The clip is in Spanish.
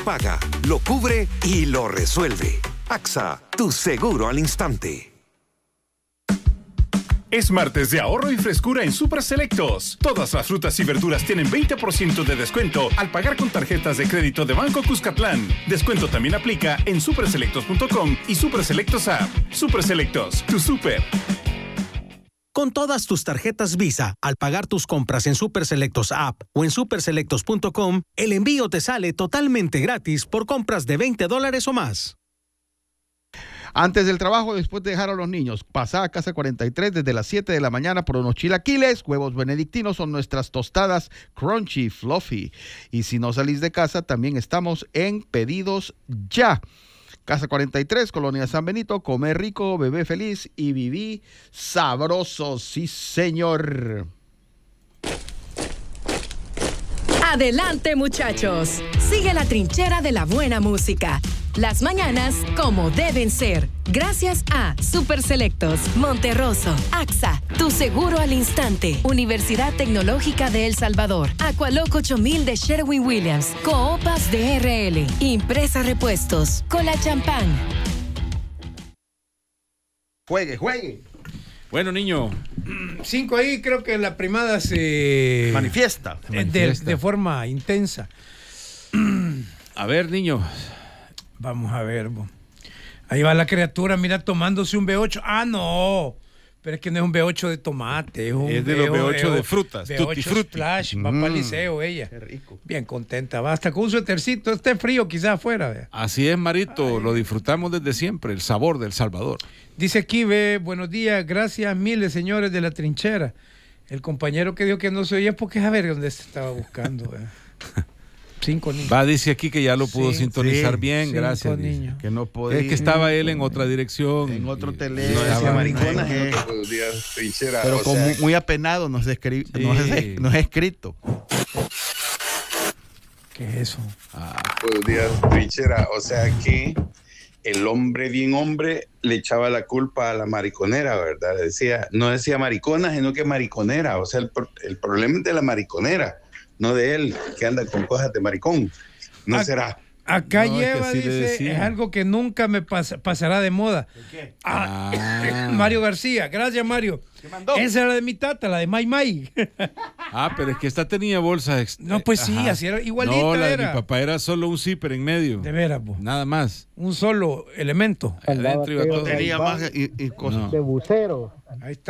paga, lo cubre y lo resuelve. AXA, tu seguro al instante. Es martes de ahorro y frescura en Super Selectos. Todas las frutas y verduras tienen 20% de descuento al pagar con tarjetas de crédito de Banco Cuscatlán. Descuento también aplica en superselectos.com y Super Selectos App. Super Selectos, tu super. Con todas tus tarjetas Visa, al pagar tus compras en Super Selectos App o en superselectos.com, el envío te sale totalmente gratis por compras de $20 o más. Antes del trabajo, después de dejar a los niños, pasá a Casa 43 desde las 7 de la mañana por unos chilaquiles. Huevos benedictinos son nuestras tostadas crunchy, fluffy. Y si no salís de casa, también estamos en Pedidos Ya. Casa 43, Colonia San Benito. Come rico, bebé feliz y viví sabroso. Sí, señor. Adelante, muchachos. Sigue la trinchera de la buena música. Las mañanas como deben ser. Gracias a Super Selectos, Monterroso, AXA, tu seguro al instante, Universidad Tecnológica de El Salvador, Aqualoc 8000 de Sherwin-Williams, Coopas de RL, Impresa Repuestos, Cola Champán. Juegue. Bueno, niño. 5 ahí, creo que la primada se manifiesta. De forma intensa. A ver, niño. Vamos a ver. Ahí va la criatura, mira, tomándose un B8. Ah, no. Pero es que no es un B8 de tomate. Es de los B8 de frutas. B8 Splash, va para liceo ella. Qué rico. Bien contenta. Va hasta con un suétercito. Esté frío quizás afuera. Vea. Así es, Marito. Lo disfrutamos desde siempre. El sabor del Salvador. Dice aquí, buenos días. Gracias miles, señores de la trinchera. El compañero que dijo que no se oía porque a ver dónde se estaba buscando. 5 niños. Dice aquí que ya lo pudo sintonizar bien, gracias. Que no podía. Es que estaba él en otra dirección. En otro teléfono. No decía maricona. Buenos días, trinchera. Pero muy apenado, no es escrito. ¿Qué es eso? Buenos días, trinchera. O sea que el hombre bien hombre le echaba la culpa a la mariconera, ¿verdad? No decía maricona, sino que mariconera. O sea, el problema es de la mariconera, no de él, que anda con cosas de maricón. No será. Acá lleva, dice, es algo que nunca me pasará de moda. ¿Qué? Mario García, gracias, Mario. ¿Qué mandó? Esa era de mi tata, la de May May. Pero es que esta tenía bolsas. No, pues sí, así era, igualita no, la era. de mi papá era solo un zipper en medio. De veras, po. Nada más. Un solo elemento. Adentro iba todo. Tenía más y cosas. De bucero. Ahí está.